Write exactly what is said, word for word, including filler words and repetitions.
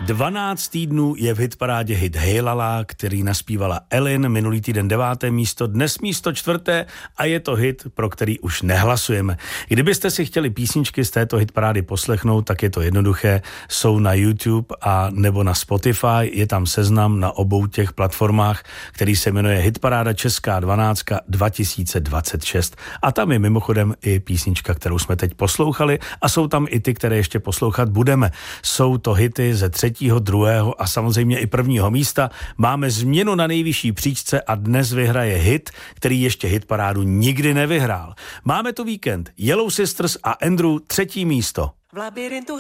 dvanáct týdnů je v hitparádě hit Hejlala, který naspívala Elin, minulý týden deváté místo, dnes místo čtvrté a je to hit, pro který už nehlasujeme. Kdybyste si chtěli písničky z této hitparády poslechnout, tak je to jednoduché, jsou na YouTube a nebo na Spotify, je tam seznam na obou těch platformách, který se jmenuje Hitparáda Česká dvanáct dva tisíce dvacet šest a tam je mimochodem i písnička, kterou jsme teď poslouchali a jsou tam i ty, které ještě poslouchat budeme. Jsou to hity ze třetího, druhého a samozřejmě i prvního místa. Máme změnu na nejvyšší příčce a dnes vyhraje hit, který ještě hitparádu nikdy nevyhrál. Máme tu víkend Yellow Sisters a Andrew třetí místo. V labirintu